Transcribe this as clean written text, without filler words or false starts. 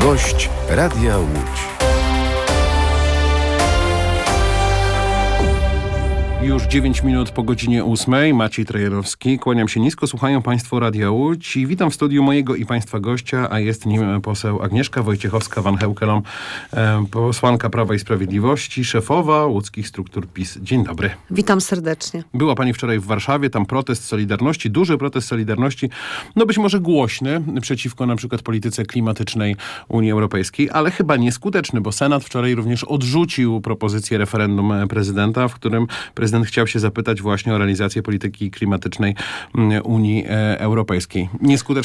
Gość Radia Łódź. Już 9 minut po godzinie 8. Maciej Trajanowski. Kłaniam się nisko. Słuchają Państwo Radia Łódź i witam w studiu mojego i Państwa gościa, a jest nim poseł Agnieszka Wojciechowska-Van Heukelom, posłanka Prawa i Sprawiedliwości, szefowa łódzkich struktur PiS. Dzień dobry. Witam serdecznie. Była Pani wczoraj w Warszawie, tam protest Solidarności, duży protest Solidarności, no być może głośny, przeciwko na przykład polityce klimatycznej Unii Europejskiej, ale chyba nieskuteczny, bo Senat wczoraj również odrzucił propozycję referendum prezydenta, w którym prezydent chciał się zapytać właśnie o realizację polityki klimatycznej Unii Europejskiej. Nieskuteczny